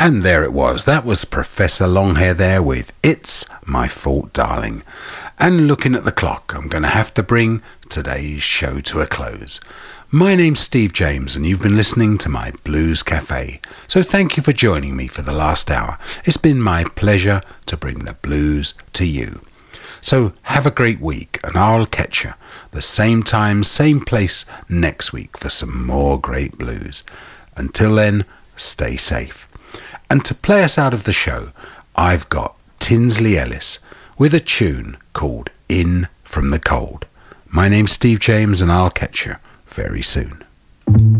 And there it was. That was Professor Longhair there with It's My Fault, Darling. And looking at the clock, I'm going to have to bring today's show to a close. My name's Steve James, and you've been listening to my Blues Cafe. So thank you for joining me for the last hour. It's been my pleasure to bring the blues to you. So have a great week, and I'll catch you the same time, same place next week for some more great blues. Until then, stay safe. And to play us out of the show, I've got Tinsley Ellis with a tune called In From the Cold. My name's Steve James, and I'll catch you very soon.